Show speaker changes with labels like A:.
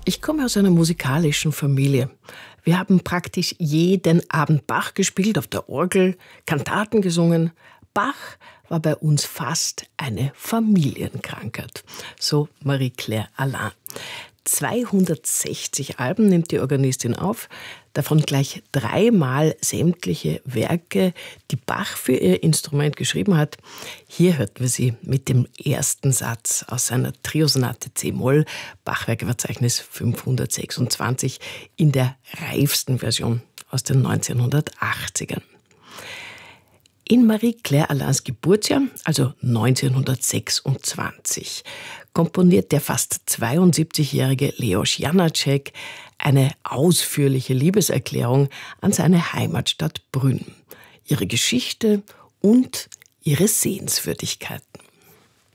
A: Ich komme aus einer musikalischen Familie. Wir haben praktisch jeden Abend Bach gespielt auf der Orgel, Kantaten gesungen. Bach war bei uns fast eine Familienkrankheit, so Marie-Claire Alain. 260 Alben nimmt die Organistin auf, davon gleich 3-mal sämtliche Werke, die Bach für ihr Instrument geschrieben hat. Hier hörten wir sie mit dem ersten Satz aus seiner Triosonate c-Moll, Bachwerkeverzeichnis 526, in der reifsten Version aus den 1980ern. In Marie-Claire Alains Geburtsjahr, also 1926, komponiert der fast 72-jährige Leos Janáček eine ausführliche Liebeserklärung an seine Heimatstadt Brünn, ihre Geschichte und ihre Sehenswürdigkeiten.